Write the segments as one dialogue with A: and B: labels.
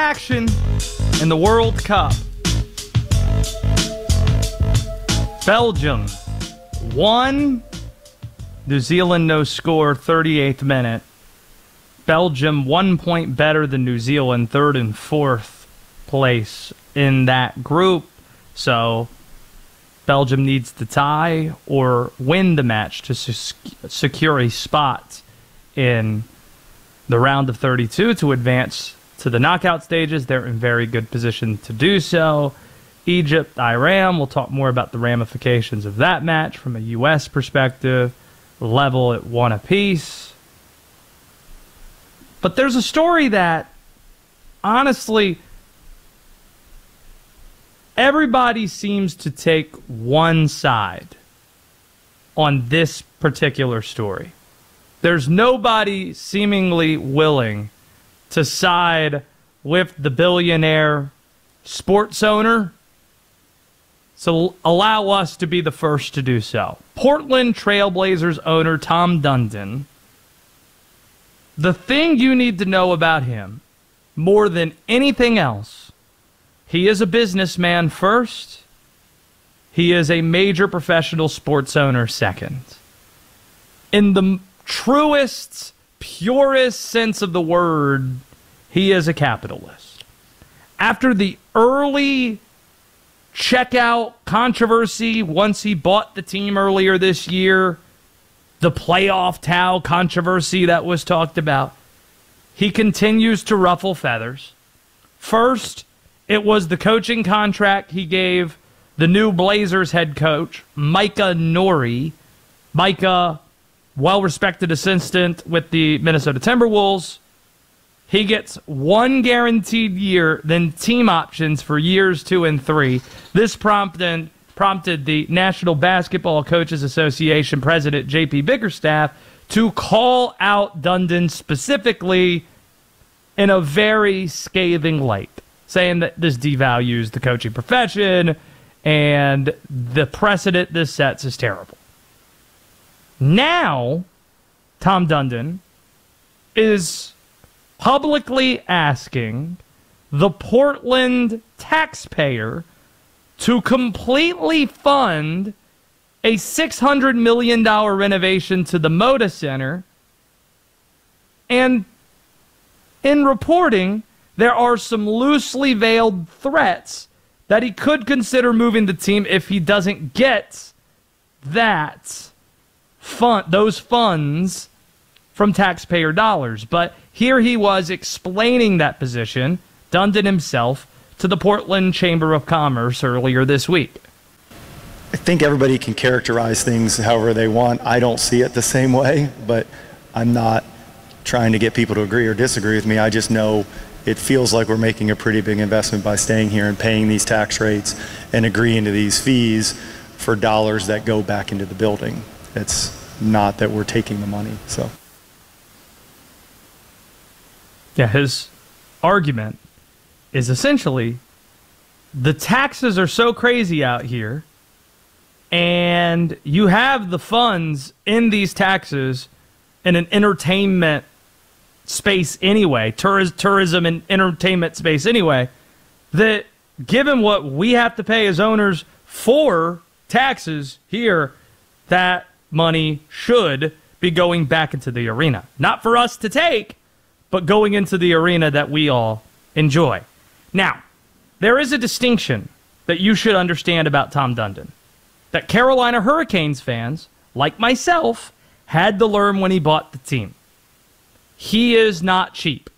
A: action in the World Cup. Belgium won. New Zealand no score, 38th minute. Belgium 1 point better than New Zealand, third and fourth place in that group. So Belgium needs to tie or win the match to secure a spot in the round of 32 to advance to the knockout stages. They're in very good position to do so. Egypt, Iran, we'll talk more about the ramifications of that match from a U.S. perspective. Level at 1 apiece. But there's a story that, honestly, everybody seems to take one side on this particular story. There's nobody seemingly willing to side with the billionaire sports owner. So allow us to be the first to do so. Portland Trail Blazers owner Tom Dundon. The thing you need to know about him, more than anything else, he is a businessman first. He is a major professional sports owner second. In the truest, purest sense of the word, he is a capitalist. After the early checkout controversy, once he bought the team earlier this year, the playoff towel controversy that was talked about, he continues to ruffle feathers. First, it was the coaching contract he gave the new Blazers head coach, Micah Nori. Micah, well-respected assistant with the Minnesota Timberwolves. He gets one guaranteed year, then team options for years 2 and 3. This prompted the National Basketball Coaches Association president, J.P. Bickerstaff, to call out Dundon specifically in a very scathing light, saying that this devalues the coaching profession and the precedent this sets is terrible. Now, Tom Dundon is publicly asking the Portland taxpayer to completely fund a $600 million renovation to the Moda Center. And in reporting, there are some loosely veiled threats that he could consider moving the team if he doesn't get those funds from taxpayer dollars. But here he was explaining that position, Dundon himself, to the Portland Chamber of Commerce earlier this week.
B: I think everybody can characterize things however they want. I don't see it the same way, but I'm not trying to get people to agree or disagree with me. I just know it feels like we're making a pretty big investment by staying here and paying these tax rates and agreeing to these fees for dollars that go back into the building. It's not that we're taking the money. So,
A: yeah, his argument is essentially the taxes are so crazy out here, and you have the funds in these taxes in an entertainment space anyway, tourism and entertainment space anyway, that given what we have to pay as owners for taxes here, that money should be going back into the arena. Not for us to take, but going into the arena that we all enjoy. Now, there is a distinction that you should understand about Tom Dundon that Carolina Hurricanes fans, like myself, had to learn when he bought the team. He is not cheap.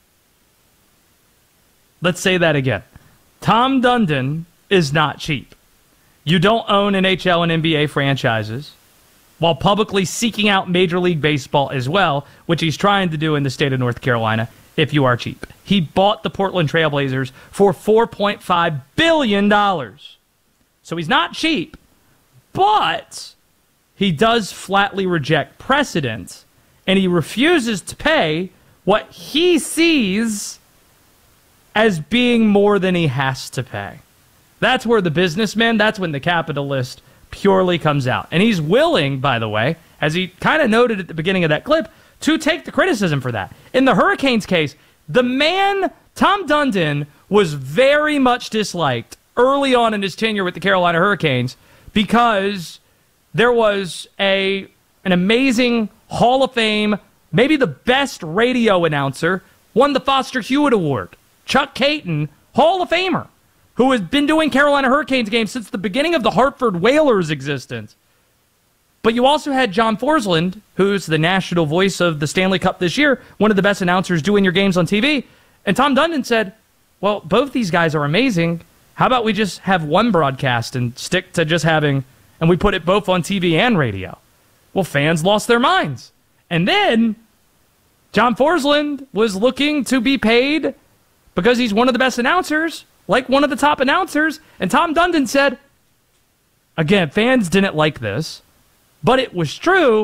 A: Let's say that again. Tom Dundon is not cheap. You don't own NHL and NBA franchises while publicly seeking out Major League Baseball as well, which he's trying to do in the state of North Carolina, if you are cheap. He bought the Portland Trail Blazers for $4.5 billion. So he's not cheap, but he does flatly reject precedent, and he refuses to pay what he sees as being more than he has to pay. That's where the businessman, that's when the capitalist purely comes out. And he's willing, by the way, as he kind of noted at the beginning of that clip, to take the criticism for that. In the Hurricanes case, the man Tom Dundon was very much disliked early on in his tenure with the Carolina Hurricanes because there was an amazing Hall of Fame, maybe the best radio announcer, won the Foster Hewitt Award. Chuck Caton, Hall of Famer, who has been doing Carolina Hurricanes games since the beginning of the Hartford Whalers' existence. But you also had John Forsland, who's the national voice of the Stanley Cup this year, one of the best announcers doing your games on TV. And Tom Dundon said, well, both these guys are amazing. How about we just have one broadcast and stick to just having, and we put it both on TV and radio? Well, fans lost their minds. And then John Forsland was looking to be paid because he's one of the best announcers, like one of the top announcers. And Tom Dundon said, again, fans didn't like this, but it was true.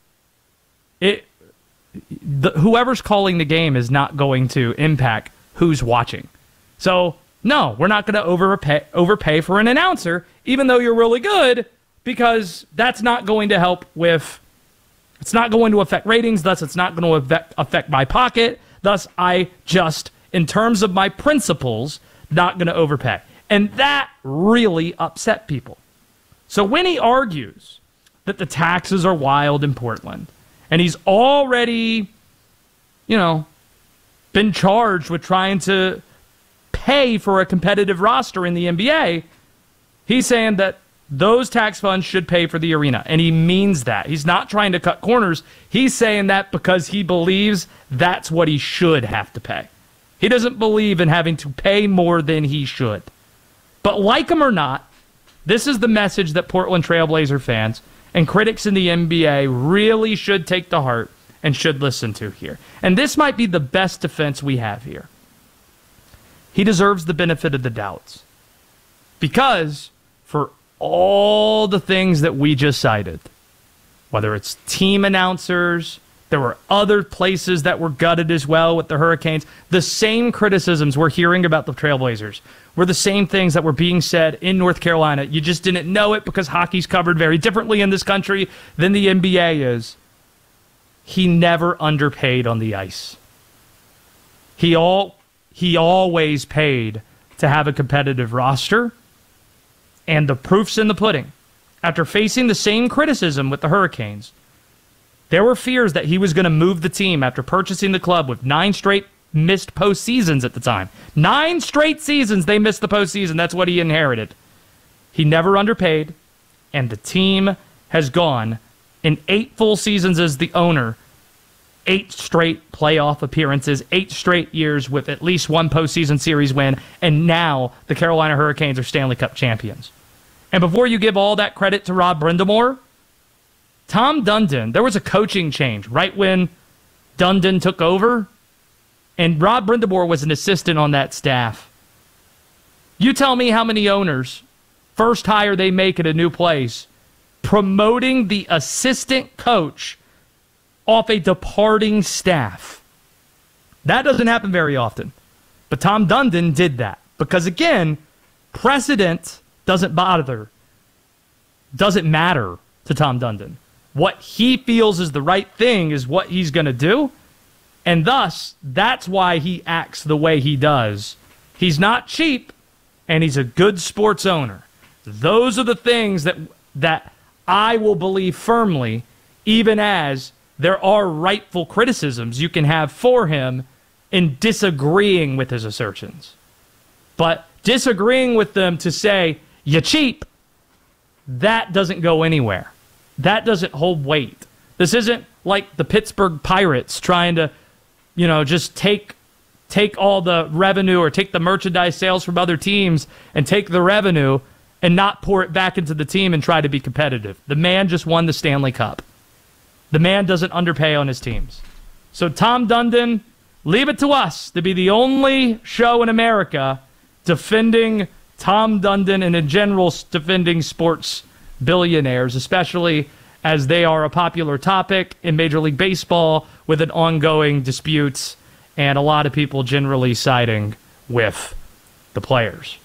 A: Whoever's calling the game is not going to impact who's watching. So, no, we're not going to overpay for an announcer, even though you're really good, because that's not going to help with, it's not going to affect ratings, thus it's not going to affect my pocket, thus I just, in terms of my principles, not going to overpay. And that really upset people. So when he argues that the taxes are wild in Portland, and he's already, been charged with trying to pay for a competitive roster in the NBA, he's saying that those tax funds should pay for the arena. And he means that. He's not trying to cut corners. He's saying that because he believes that's what he should have to pay. He doesn't believe in having to pay more than he should. But like him or not, this is the message that Portland Trailblazer fans and critics in the NBA really should take to heart and should listen to here. And this might be the best defense we have here. He deserves the benefit of the doubts. Because for all the things that we just cited, whether it's team announcers, there were other places that were gutted as well with the Hurricanes, the same criticisms we're hearing about the Trailblazers were the same things that were being said in North Carolina. You just didn't know it because hockey's covered very differently in this country than the NBA is. He never underpaid on the ice. He always paid to have a competitive roster, and the proof's in the pudding. After facing the same criticism with the Hurricanes, there were fears that he was going to move the team after purchasing the club with 9 straight missed postseasons at the time. 9 straight seasons they missed the postseason. That's what he inherited. He never underpaid, and the team has gone in 8 full seasons as the owner, 8 straight playoff appearances, 8 straight years with at least one postseason series win, and now the Carolina Hurricanes are Stanley Cup champions. And before you give all that credit to Rob Brind'Amour, Tom Dundon, there was a coaching change right when Dundon took over, and Rob Brind'Amour was an assistant on that staff. You tell me how many owners, first hire they make at a new place, promoting the assistant coach off a departing staff. That doesn't happen very often. But Tom Dundon did that. Because again, precedent doesn't matter to Tom Dundon. What he feels is the right thing is what he's going to do. And thus, that's why he acts the way he does. He's not cheap, and he's a good sports owner. Those are the things that I will believe firmly, even as there are rightful criticisms you can have for him in disagreeing with his assertions. But disagreeing with them to say, you're cheap, that doesn't go anywhere. That doesn't hold weight. This isn't like the Pittsburgh Pirates trying to, just take all the revenue or take the merchandise sales from other teams and take the revenue and not pour it back into the team and try to be competitive. The man just won the Stanley Cup. The man doesn't underpay on his teams. So Tom Dundon, leave it to us to be the only show in America defending Tom Dundon and in general defending sports billionaires, especially as they are a popular topic in Major League Baseball with an ongoing disputes and a lot of people generally siding with the players.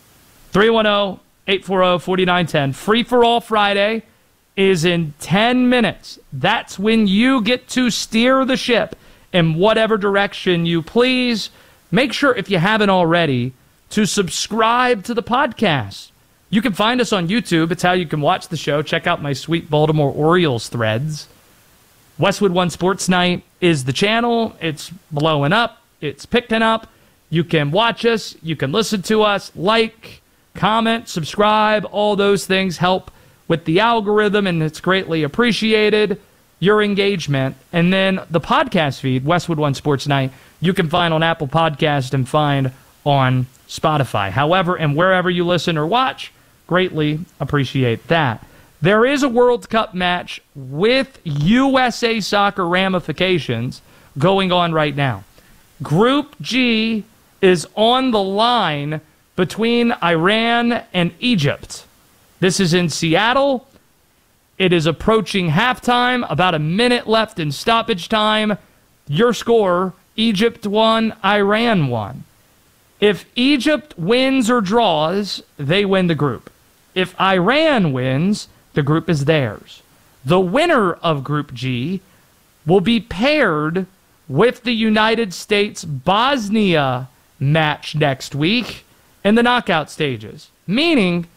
A: 310-840-4910. Free for All Friday is in 10 minutes. That's when you get to steer the ship in whatever direction you please. make sure, if you haven't already, to subscribe to the podcast. You can find us on YouTube. It's how you can watch the show. Check out my sweet Baltimore Orioles threads. Westwood One Sports Night is the channel. It's blowing up. It's picking up. You can watch us. You can listen to us. Like, comment, subscribe. All those things help with the algorithm, and it's greatly appreciated, your engagement. And then the podcast feed, Westwood One Sports Night, you can find on Apple Podcast and find on Spotify. However, and wherever you listen or watch, greatly appreciate that. There is a World Cup match with USA Soccer ramifications going on right now. Group G is on the line between Iran and Egypt. This is in Seattle. It is approaching halftime, about a minute left in stoppage time. Your score, Egypt won, Iran won. If Egypt wins or draws, they win the group. If Iran wins, the group is theirs. The winner of Group G will be paired with the United States-Bosnia match next week in the knockout stages, meaning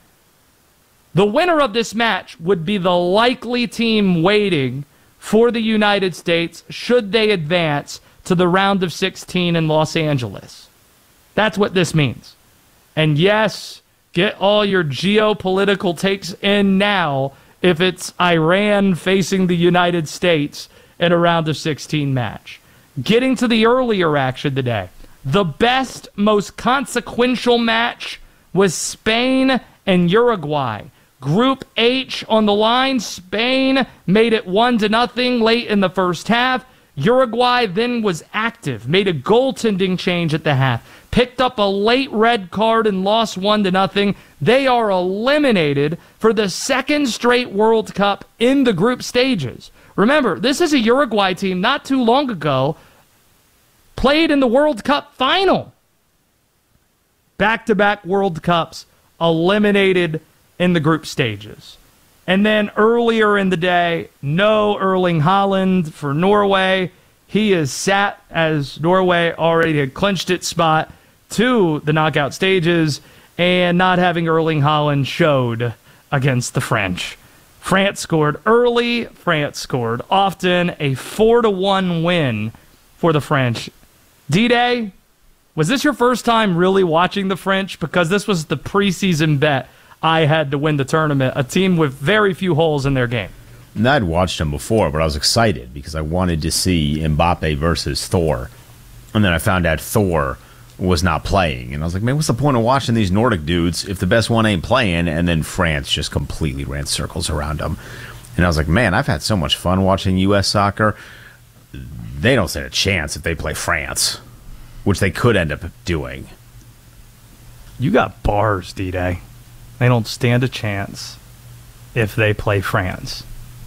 A: the winner of this match would be the likely team waiting for the United States should they advance to the round of 16 in Los Angeles. That's what this means. And yes, get all your geopolitical takes in now if it's Iran facing the United States in a round of 16 match. Getting to the earlier action today, the best, most consequential match was Spain and Uruguay. Group H on the line. Spain made it 1-0 late in the first half. Uruguay then was active, made a goaltending change at the half, picked up a late red card and lost 1-0. They are eliminated for the second straight World Cup in the group stages. Remember, this is a Uruguay team not too long ago played in the World Cup final. Back-to-back World Cups eliminated in the group stages. And then earlier in the day, no Erling Haaland for Norway. He is sat as Norway already had clinched its spot to the knockout stages, and not having Erling Haaland showed against the French. France scored early. France scored often. A 4-1 win for the French. D-Day, was this your first time really watching the French? Because this was the preseason bet I had to win the tournament, a team with very few holes in their game.
C: And I'd watched them before, but I was excited because I wanted to see Mbappe versus Thor. And then I found out Thor was not playing. And I was like, man, what's the point of watching these Nordic dudes if the best one ain't playing? And then France just completely ran circles around them. And I was like, man, I've had so much fun watching U.S. soccer. They don't stand a chance if they play France, which they could end up doing.
A: You got bars, D-Day. They don't stand a chance if they play France.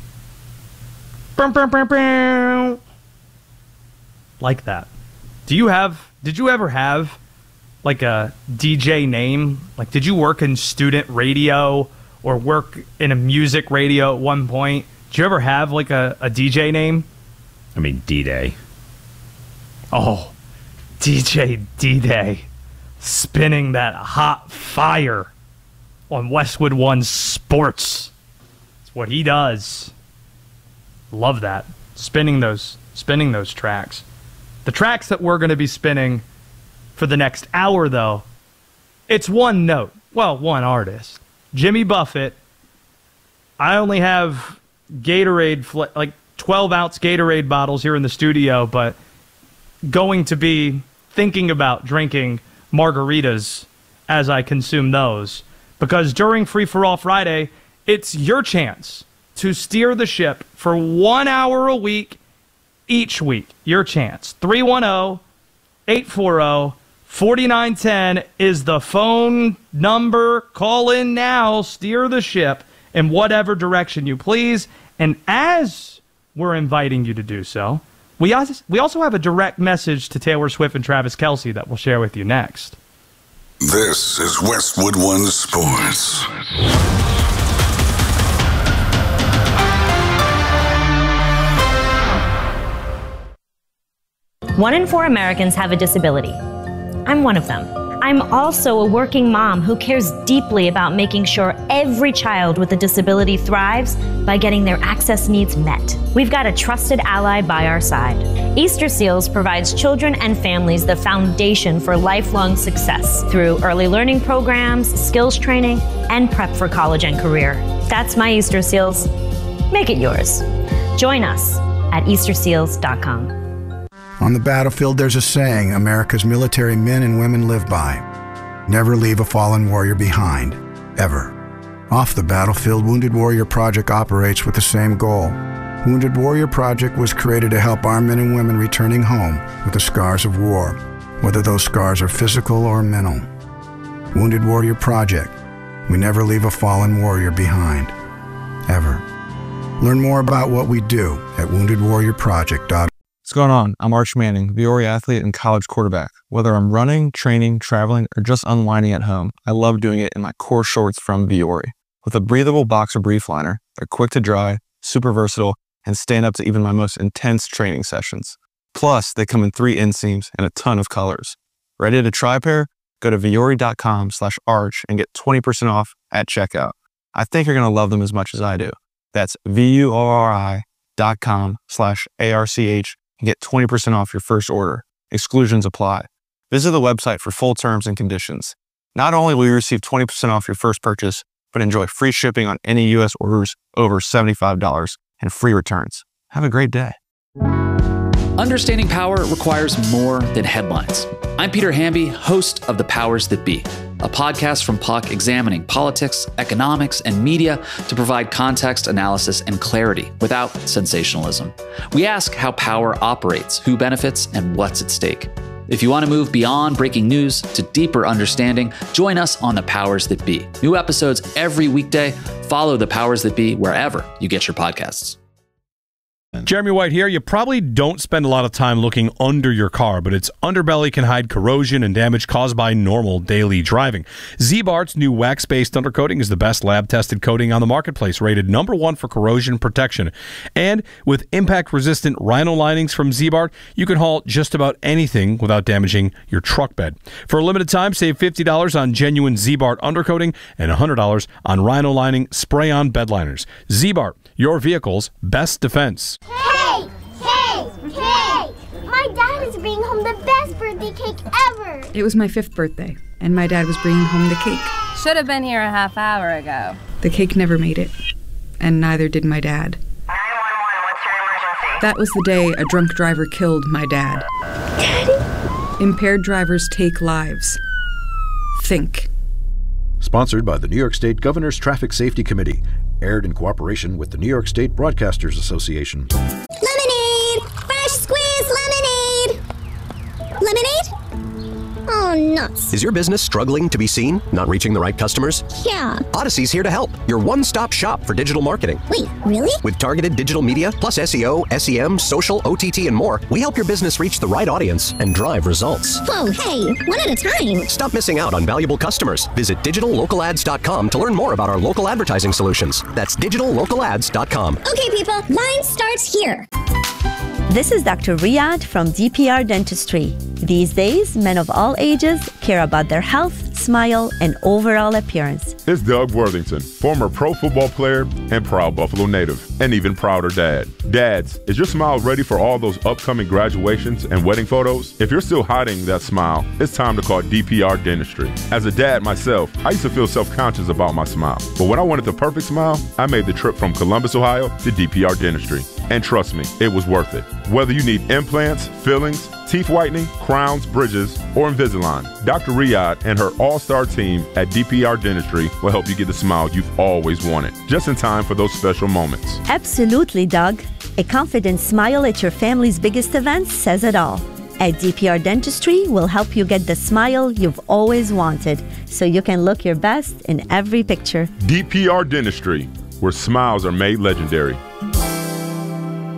A: Like that. Did you ever have like a DJ name? Like, did you work in student radio or work in a music radio at one point? Did you ever have like a DJ name?
C: I mean, D-Day.
A: Oh, DJ D-Day. Spinning that hot fire on Westwood One Sports. It's what he does. Love that. Spinning those tracks. The tracks that we're going to be spinning for the next hour, though, it's one note. Well, one artist. Jimmy Buffett. I only have Gatorade, like 12-ounce Gatorade bottles here in the studio, but going to be thinking about drinking margaritas as I consume those. Because during Free For All Friday, it's your chance to steer the ship for 1 hour a week, each week. Your chance. 310-840-4910 is the phone number. Call in now. Steer the ship in whatever direction you please. And as we're inviting you to do so, we also have a direct message to Taylor Swift and Travis Kelce that we'll share with you next.
D: This is Westwood One Sports.
E: One in 4 Americans have a disability. I'm one of them. I'm also a working mom who cares deeply about making sure every child with a disability thrives by getting their access needs met. We've got a trusted ally by our side. Easter Seals provides children and families the foundation for lifelong success through early learning programs, skills training, and prep for college and career. That's my Easter Seals. Make it yours. Join us at easterseals.com.
F: On the battlefield, there's a saying America's military men and women live by. Never leave a fallen warrior behind, ever. Off the battlefield, Wounded Warrior Project operates with the same goal. Wounded Warrior Project was created to help our men and women returning home with the scars of war, whether those scars are physical or mental. Wounded Warrior Project. We never leave a fallen warrior behind, ever. Learn more about what we do at woundedwarriorproject.org.
G: What's going on? I'm Arch Manning, Viore athlete and college quarterback. Whether I'm running, training, traveling, or just unwinding at home, I love doing it in my core shorts from Viore. With a breathable boxer brief liner, they're quick to dry, super versatile, and stand up to even my most intense training sessions. Plus, they come in 3 inseams and a ton of colors. Ready to try a pair? Go to viore.com/arch and get 20% off at checkout. I think you're going to love them as much as I do. That's VUORI.com/ARCH and get 20% off your first order. Exclusions apply. Visit the website for full terms and conditions. Not only will you receive 20% off your first purchase, but enjoy free shipping on any U.S. orders over $75 and free returns. Have a great day.
H: Understanding power requires more than headlines. I'm Peter Hamby, host of The Powers That Be, a podcast from Puck examining politics, economics, and media to provide context, analysis, and clarity without sensationalism. We ask how power operates, who benefits, and what's at stake. If you want to move beyond breaking news to deeper understanding, join us on The Powers That Be. New episodes every weekday. Follow The Powers That Be wherever you get your podcasts.
I: Jeremy White here. You probably don't spend a lot of time looking under your car, but its underbelly can hide corrosion and damage caused by normal daily driving. Zibart's new wax-based undercoating is the best lab-tested coating on the marketplace, rated #1 for corrosion protection. And with impact-resistant Rhino linings from Zibart, you can haul just about anything without damaging your truck bed. For a limited time, save $50 on genuine Zibart undercoating and $100 on Rhino lining spray-on bed liners. Zibart, your vehicle's best defense.
J: Hey! My dad is bringing home the best birthday cake ever!
K: It was my 5th birthday, and my dad was bringing home the cake.
L: Should have been here a half hour ago.
K: The cake never made it, and neither did my dad.
M: 911, what's your emergency?
K: That was the day a drunk driver killed my dad.
J: Daddy?
K: Impaired drivers take lives. Think.
N: Sponsored by the New York State Governor's Traffic Safety Committee. Aired in cooperation with the New York State Broadcasters Association.
J: Lemonade! Fresh squeezed lemonade! Lemonade? Oh, nuts.
O: Is your business struggling to be seen? Not reaching the right customers?
J: Yeah.
O: Odyssey's here to help. Your one-stop shop for digital marketing.
J: Wait, really?
O: With targeted digital media, plus SEO, SEM, social, OTT, and more, we help your business reach the right audience and drive results.
J: Whoa, hey, one at a time.
O: Stop missing out on valuable customers. Visit digitallocalads.com to learn more about our local advertising solutions. That's digitallocalads.com.
J: Okay, people, line starts here.
P: This is Dr. Riyadh from DPR Dentistry. These days, men of all ages care about their health, smile, and overall appearance.
Q: It's Doug Worthington, former pro football player and proud Buffalo native, and even prouder dad. Dads, is your smile ready for all those upcoming graduations and wedding photos? If you're still hiding that smile, it's time to call DPR Dentistry. As a dad myself, I used to feel self-conscious about my smile. But when I wanted the perfect smile, I made the trip from Columbus, Ohio to DPR Dentistry. And trust me, it was worth it. Whether you need implants, fillings, teeth whitening, crowns, bridges, or Invisalign, Dr. Riyadh and her all-star team at DPR Dentistry will help you get the smile you've always wanted, just in time for those special moments.
P: Absolutely, Doug. A confident smile at your family's biggest events says it all. At DPR Dentistry, we'll help you get the smile you've always wanted, so you can look your best in every picture.
Q: DPR Dentistry, where smiles are made legendary.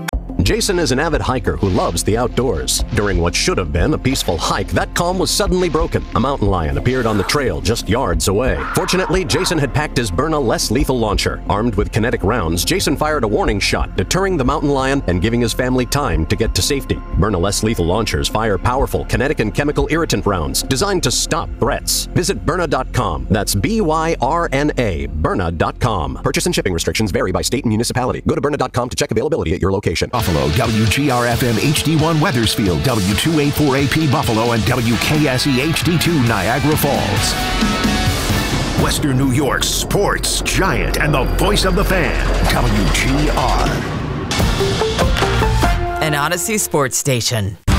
O: Jason is an avid hiker who loves the outdoors. During what should have been a peaceful hike, that calm was suddenly broken. A mountain lion appeared on the trail just yards away. Fortunately, Jason had packed his Byrna less lethal launcher. Armed with kinetic rounds, Jason fired a warning shot, deterring the mountain lion and giving his family time to get to safety. Byrna less lethal launchers fire powerful kinetic and chemical irritant rounds designed to stop threats. Visit Byrna.com. That's BYRNA, Byrna.com. Purchase and shipping restrictions vary by state and municipality. Go to Byrna.com to check availability at your location.
R: Buffalo, WGR-FM HD1 Weathersfield, W284AP Buffalo, and WKSE HD2 Niagara Falls. Western New York's sports giant and the voice of the fan, WGR.
S: An Odyssey sports station.